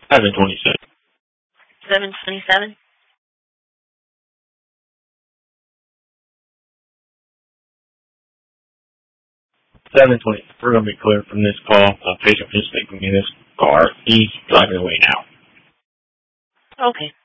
7:27. 7:27. 7:20. We're going to be clear from this call. A patient is taking me in this car. He's driving away now. Okay.